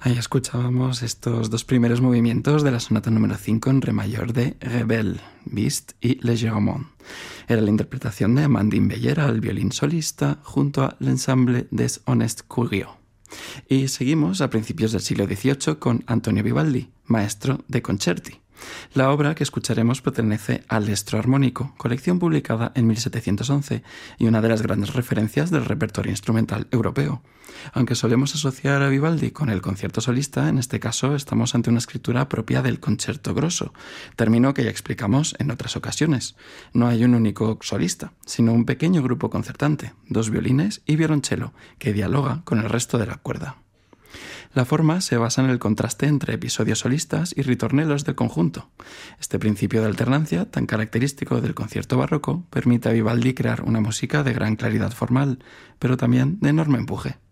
Ahí escuchábamos estos dos primeros movimientos de la sonata número 5 en re mayor de Ravel, Bizet y Légèrement. Era la interpretación de Amandine Beller al violín solista junto a l'Ensemble des Honnêtes Curieux. Y seguimos a principios del siglo XVIII con Antonio Vivaldi, maestro de concerti. La obra que escucharemos pertenece al Estro Armónico, colección publicada en 1711 y una de las grandes referencias del repertorio instrumental europeo. Aunque solemos asociar a Vivaldi con el concierto solista, en este caso estamos ante una escritura propia del concerto grosso, término que ya explicamos en otras ocasiones. No hay un único solista, sino un pequeño grupo concertante, 2 violines y violonchelo, que dialoga con el resto de la cuerda. La forma se basa en el contraste entre episodios solistas y ritornelos del conjunto. Este principio de alternancia, tan característico del concierto barroco, permite a Vivaldi crear una música de gran claridad formal, pero también de enorme empuje.